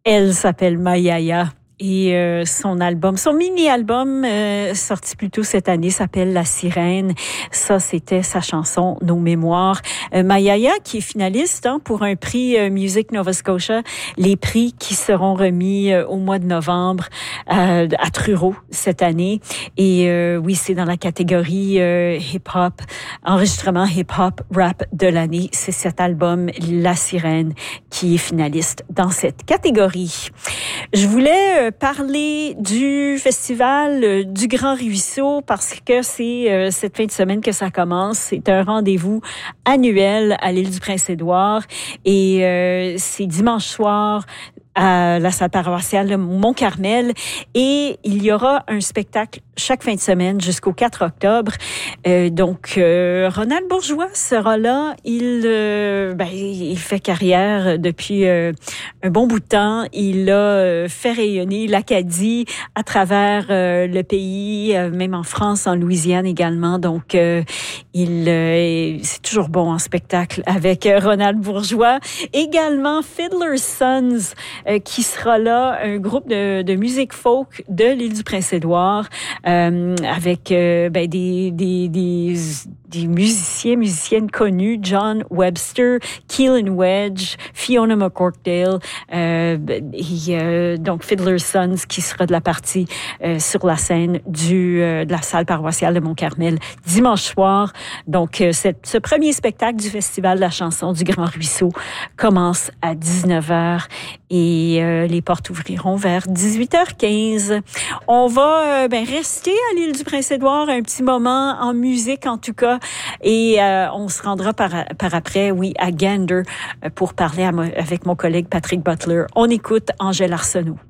Elle s'appelle Mayaya. Et son mini-album sorti plus tôt cette année s'appelle La Sirène. Ça, c'était sa chanson Nos Mémoires. Mayaya, qui est finaliste pour un prix Music Nova Scotia, les prix qui seront remis au mois de novembre à Truro cette année. Et oui, c'est dans la catégorie hip-hop, enregistrement hip-hop rap de l'année. C'est cet album La Sirène qui est finaliste dans cette catégorie. Je voulais parler du festival du Grand Ruisseau parce que c'est cette fin de semaine que ça commence. C'est un rendez-vous annuel à l'île du Prince-Édouard et c'est dimanche soir à la salle paroissiale de Mont-Carmel et il y aura un spectacle chaque fin de semaine jusqu'au 4 octobre. Donc, Ronald Bourgeois sera là. Il fait carrière depuis un bon bout de temps. Il a fait rayonner l'Acadie à travers le pays, même en France, en Louisiane également. Donc, c'est toujours bon en spectacle avec Ronald Bourgeois. Également, Fiddler's Sons, qui sera là, un groupe de musique folk de l'île du Prince-Édouard, avec des musiciennes connus, John Webster, Keelan Wedge, Fiona McCorkdale, donc Fiddler's Sons qui sera de la partie sur la scène de la salle paroissiale de Mont-Carmel dimanche soir. Donc ce premier spectacle du Festival de la chanson du Grand Ruisseau commence à 19h et les portes ouvriront vers 18h15. On va rester à l'île du Prince-Édouard un petit moment en musique en tout cas et on se rendra par après, à Gander pour parler avec mon collègue Patrick Butler. On écoute Angèle Arsenault.